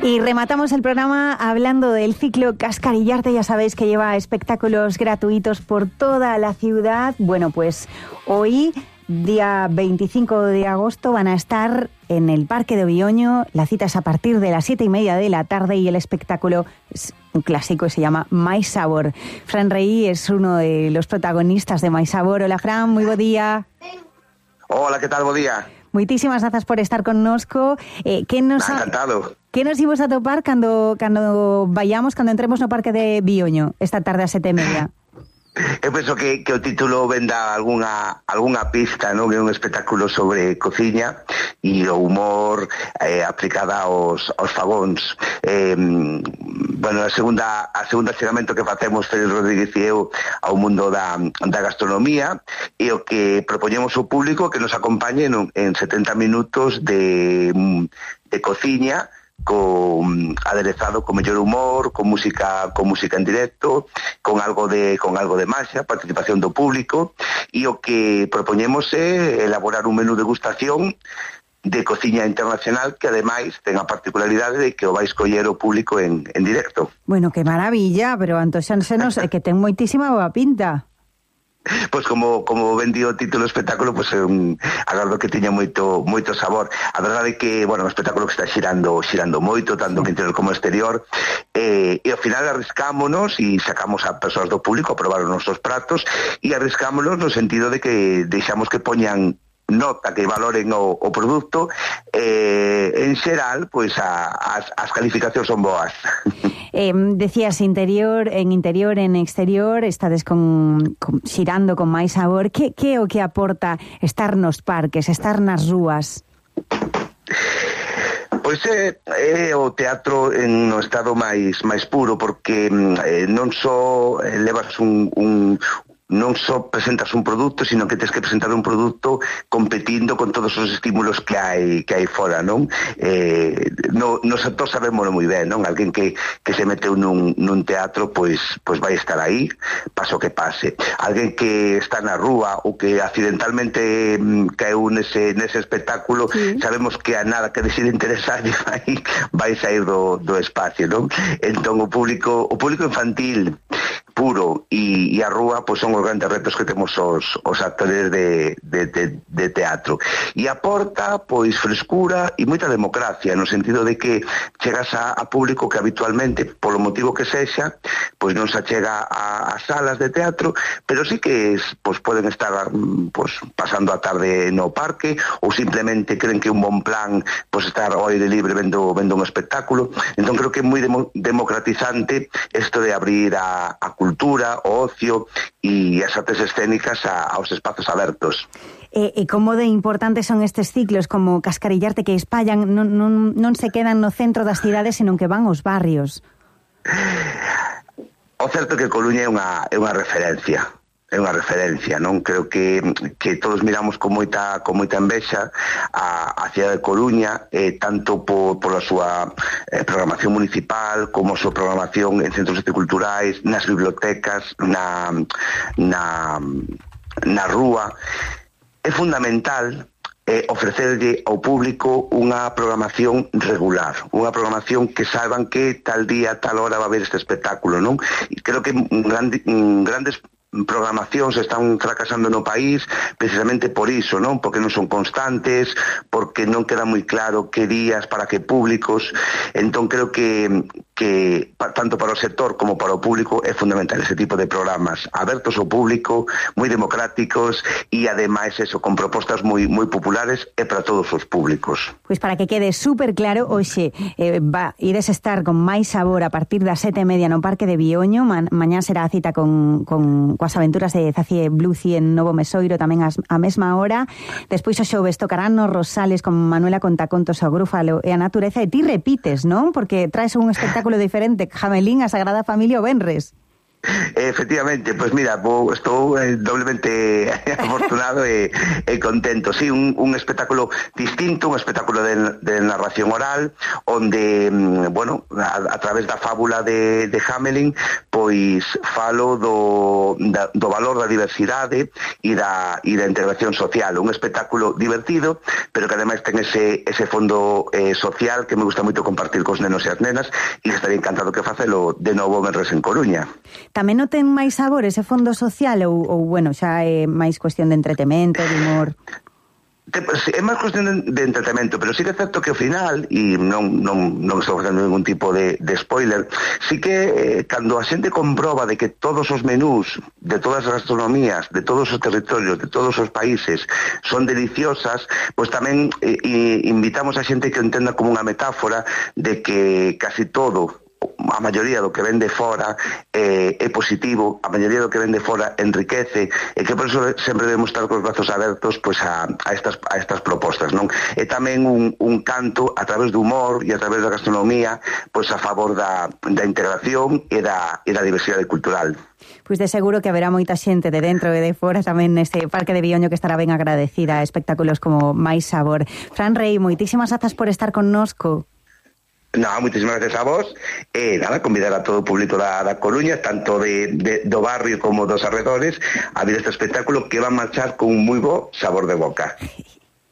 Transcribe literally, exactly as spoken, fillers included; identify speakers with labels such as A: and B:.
A: Y rematamos el programa hablando del ciclo Cascarillarte. Ya sabéis que lleva espectáculos gratuitos por toda la ciudad. Bueno, pues hoy, día veinticinco de agosto, van a estar en el Parque de Bioño. La cita es a partir de las siete y media de la tarde y el espectáculo es un clásico y se llama Mais Sabor. Fran Rey es uno de los protagonistas de Mais Sabor. Hola, Fran, muy buen día.
B: Hola, ¿qué tal? Buen día.
A: Muchísimas gracias por estar connosco. Eh, que nos
B: ha... Encantado.
A: Que nos imos a topar cando, cando vayamos, cando entremos no Parque de Bioño, esta tarde a sete e media?
B: Eu penso que, que o título venda algunha, algunha pista, non? É un espectáculo sobre cociña e o humor eh, aplicada aos, aos fagóns. Eh, bueno, a segunda, a segunda chegamento que facemos Félix Rodríguez e eu ao mundo da, da gastronomía, e o que propoñemos ao público que nos acompañe en, en setenta minutos de, de cociña, con aderezado con mellor humor, con música con música en directo, con algo de con algo de magia, participación do público, e o que propoñemos é elaborar un menú de degustación de cociña internacional que ademais ten a particularidade de que o vai escoller o público en, en directo.
A: Bueno, que maravilla, pero antoxánsenos é que ten moitísima boa pinta.
B: Pois como como vendí o título do espectáculo, pois un agardo que tiña moito moito sabor. A verdade é que, bueno, o espectáculo que está xirando xirando moito, tanto no interior como no exterior, eh, e ao final arriscámonos e sacamos a persoas do público a probar os nosos pratos e arriscámonos no sentido de que deixamos que poñan nota, que valoren o, o produto. Eh, en xeral, pois a, as, as calificacións son boas.
A: Eh, decías interior, en interior, en exterior, estades con, con xirando con Mais Sabor. Que, que é o que aporta estar nos parques, estar nas rúas?
B: Pois é, é o teatro en no estado máis máis puro, porque eh, non só levas un, un non só presentas un produto, sino que tens que presentar un produto competindo con todos os estímulos que hai que hai fora, non? Eh, no, nos sector sabémoslo moi ben, non? Alguén que, que se meteu nun, nun teatro, pois, pois vai estar aí, paso que pase. Alguén que está na rúa ou que accidentalmente mm, caeu nese, nese espectáculo, sí. Sabemos que a nada que decide interesar vai, vai sair do, do espacio, non? Entón o público, o público infantil puro e, e a rúa, pois son os grandes retos que temos os, os actores de, de, de, de teatro. E aporta, pois, frescura e moita democracia, no sentido de que chegas a, a público que habitualmente, polo motivo que sexa, pois non se achega a, a salas de teatro, pero sí que es, pois, poden estar pois, pasando a tarde no parque, ou simplemente creen que un bon plan pois, estar ao aire libre vendo, vendo un espectáculo. Entón creo que é moi demo, democratizante isto de abrir a, a cultura, o ocio e as artes escénicas a, aos espazos abertos.
A: E, e como de importantes son estes ciclos como Cascarillarte, que espallan, non, non, non se quedan no centro das cidades, senón que van aos barrios?
B: O certo é que Coruña é unha, é unha referencia. É unha referencia, non? Creo que, que todos miramos con moita, con moita envexa a, a cidade de Coruña, eh, tanto por, por a súa eh, programación municipal, como a súa programación en centros culturais, nas bibliotecas, na, na, na rúa. É fundamental eh, ofrecerlle ao público unha programación regular, unha programación que saiban que tal día, tal hora va a haber este espectáculo, non? E creo que grande, grandes programacións están fracasando no país precisamente por iso, non? Porque non son constantes, porque non queda moi claro que días para que públicos. Entón creo que que tanto para o sector como para o público é fundamental ese tipo de programas abertos ao público, moi democráticos e ademais eso, con propostas moi moi populares e para todos os públicos.
A: Pois para que quede super claro, hoxe eh, va ides estar con Mais Sabor a partir das sete e media no Parque de Bioño. Ma, mañá será a cita con, con coas aventuras de Zacie Bluci en Novo Mesoiro tamén as, a mesma hora. Despois o xoves tocarán nos Rosales con Manuela Contacontos, o Grúfalo e a Natureza, e ti repites, non? Porque traes un espectáculo diferente, Jamelín, a Sagrada Familia o Benres.
B: Efectivamente, pois pues mira, estou eh, doblemente afortunado e, e contento. Sí, un, un espectáculo distinto, un espectáculo de, de narración oral, onde, bueno, a, a través da fábula de, de Hamelin, pois falo do, da, do valor da diversidade e da, e da integración social. Un espectáculo divertido, pero que ademais ten ese, ese fondo eh, social que me gusta moito compartir cos nenos e as nenas, e estaría encantado que facelo de novo venres en Coruña.
A: Tamén non ten máis sabor ese fondo social ou, ou bueno, xa é máis cuestión de entretemento, de humor?
B: É máis cuestión de entretenimento, pero sí que é certo que ao final, e non, non, non estou facendo ningún tipo de, de spoiler, sí que eh, cando a xente comproba de que todos os menús de todas as gastronomías, de todos os territorios, de todos os países son deliciosas, pois tamén eh, invitamos a xente que entenda como unha metáfora de que casi todo, a maioría do que vende fora eh, é positivo, a maioría do que vende fora enriquece, e que por eso sempre debemos estar cos brazos abertos pois a, a, estas, a estas propostas, non? É tamén un, un canto a través do humor e a través da gastronomía pois a favor da, da integración e da, e da diversidade cultural.
A: Pois de seguro que haberá moita xente de dentro e de fora tamén neste Parque de Vioño que estará ben agradecida a espectáculos como Máis Sabor. Fran Rei, moitísimas grazas por estar connosco.
B: No, moitísimas gracias a vos. E eh, nada, convidar a todo o público da, da Coruña, tanto de, de, do barrio como dos arredores, a ver este espectáculo que va a marchar con un moi bo sabor de boca.